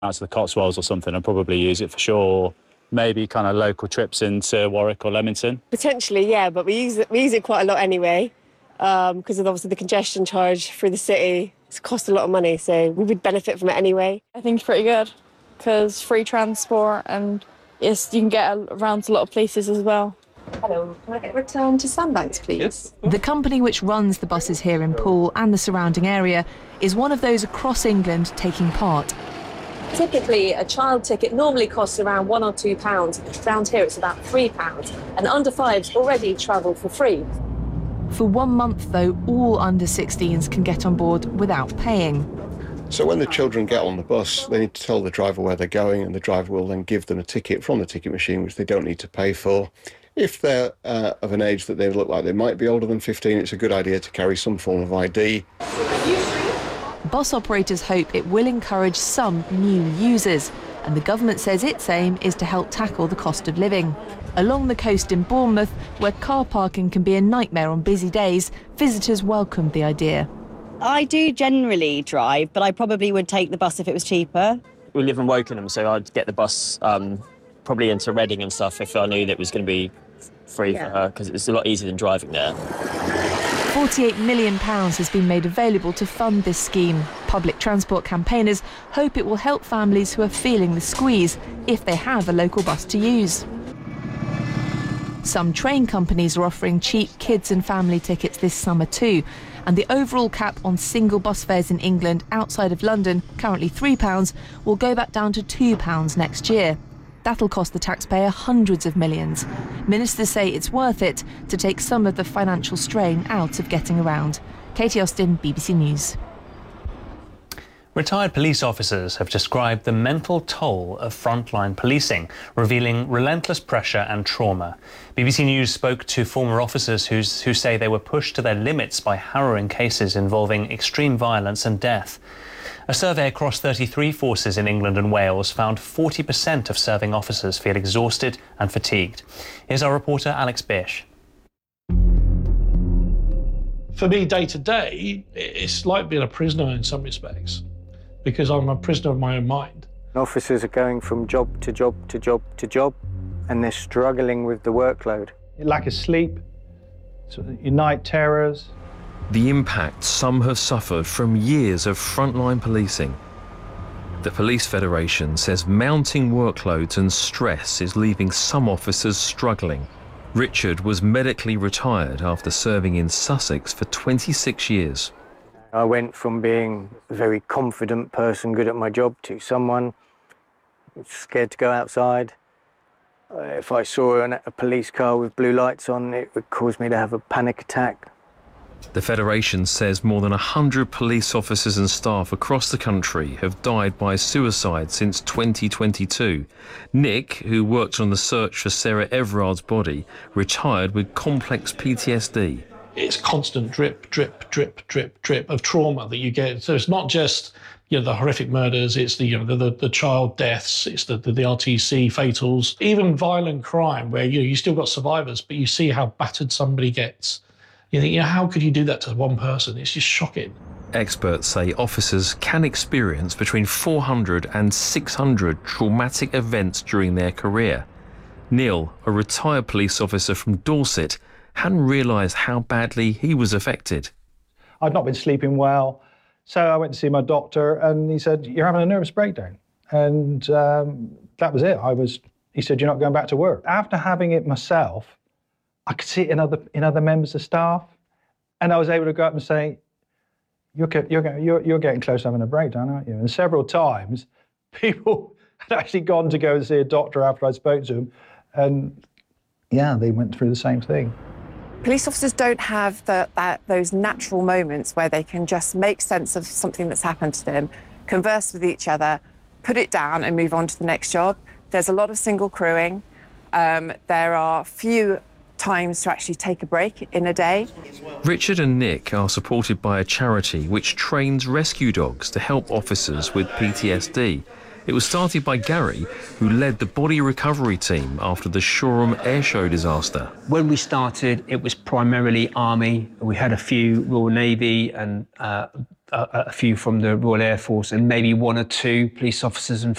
out to the Cotswolds or something, I'd probably use it for sure. Maybe kind of local trips into Warwick or Leamington. Potentially, yeah, but we use it quite a lot anyway, because of obviously the congestion charge through the city. It's cost a lot of money, so we would benefit from it anyway. I think it's pretty good because free transport and yes, you can get around to a lot of places as well. Hello, can I get returned to Sandbanks, please? Yes. The company which runs the buses here in Poole and the surrounding area is one of those across England taking part. Typically, a child ticket normally costs around £1 or £2. Around here, it's about £3, and under fives already travel for free. For 1 month, though, all under 16s can get on board without paying. So when the children get on the bus, they need to tell the driver where they're going, and the driver will then give them a ticket from the ticket machine, which they don't need to pay for. If they're of an age that they look like they might be older than 15, it's a good idea to carry some form of ID. Bus operators hope it will encourage some new users, and the government says its aim is to help tackle the cost of living. Along the coast in Bournemouth, where car parking can be a nightmare on busy days, visitors welcomed the idea. I do generally drive, but I probably would take the bus if it was cheaper. We live in Wokingham, so I'd get the bus probably into Reading and stuff if I knew that it was going to be free for her, because it's a lot easier than driving there. £48 million has been made available to fund this scheme. Public transport campaigners hope it will help families who are feeling the squeeze if they have a local bus to use. Some train companies are offering cheap kids and family tickets this summer too, and the overall cap on single bus fares in England outside of London, currently £3, will go back down to £2 next year. That'll cost the taxpayer hundreds of millions. Ministers say it's worth it to take some of the financial strain out of getting around. Katie Austin, BBC News. Retired police officers have described the mental toll of frontline policing, revealing relentless pressure and trauma. BBC News spoke to former officers who say they were pushed to their limits by harrowing cases involving extreme violence and death. A survey across 33 forces in England and Wales found 40% of serving officers feel exhausted and fatigued. Here's our reporter Alex Bish. For me, day to day, it's like being a prisoner in some respects, because I'm a prisoner of my own mind. Officers are going from job to job to job to job, and they're struggling with the workload. Lack of sleep, your night terrors. The impact some have suffered from years of frontline policing. The Police Federation says mounting workloads and stress is leaving some officers struggling. Richard was medically retired after serving in Sussex for 26 years. I went from being a very confident person, good at my job, to someone scared to go outside. If I saw a police car with blue lights on, it would cause me to have a panic attack. The Federation says more than 100 police officers and staff across the country have died by suicide since 2022. Nick, who worked on the search for Sarah Everard's body, retired with complex PTSD. It's constant drip, drip, drip, drip, drip of trauma that you get. So it's not just the horrific murders, it's the child deaths, it's the RTC fatals, even violent crime where you still got survivors, but you see how battered somebody gets. You think, how could you do that to one person? It's just shocking. Experts say officers can experience between 400 and 600 traumatic events during their career. Neil, a retired police officer from Dorset, hadn't realised how badly he was affected. I'd not been sleeping well, so I went to see my doctor, and he said, "You're having a nervous breakdown." And that was it. He said, "You're not going back to work." After having it myself, I could see it in other members of staff, and I was able to go up and say, you're getting close to having a breakdown, aren't you?" And several times, people had actually gone to go and see a doctor after I spoke to them, and yeah, they went through the same thing. Police officers don't have those natural moments where they can just make sense of something that's happened to them, converse with each other, put it down and move on to the next job. There's a lot of single crewing. There are few times to actually take a break in a day. Richard and Nick are supported by a charity which trains rescue dogs to help officers with PTSD. It was started by Gary, who led the body recovery team after the Shoreham Airshow disaster. When we started, it was primarily Army. We had a few Royal Navy and a few from the Royal Air Force, and maybe one or two police officers and